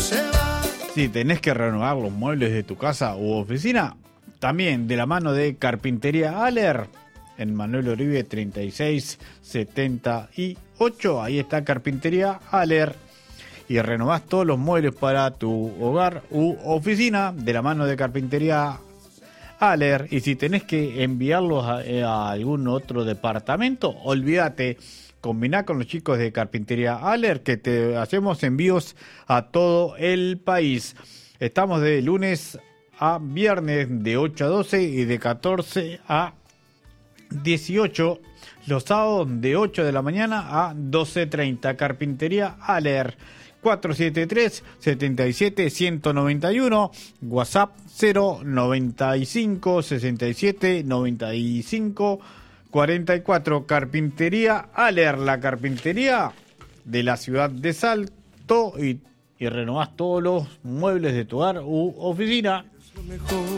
Si tenés que renovar los muebles de tu casa u oficina, también de la mano de Carpintería Aller, en Manuel Oribe 3678, ahí está Carpintería Aller, y renovás todos los muebles para tu hogar u oficina de la mano de Carpintería Aller. Y si tenés que enviarlos a algún otro departamento, olvídate, combiná con los chicos de Carpintería Aller, que te hacemos envíos a todo el país. Estamos de lunes a viernes de 8 a 12 y de 14 a 18. Los sábados de 8 de la mañana a 12:30. Carpintería Aller. 473-77-191, WhatsApp 095 67 95 44. Carpintería Aller, la carpintería de la ciudad de Salto, y renovás todos los muebles de tu hogar u oficina.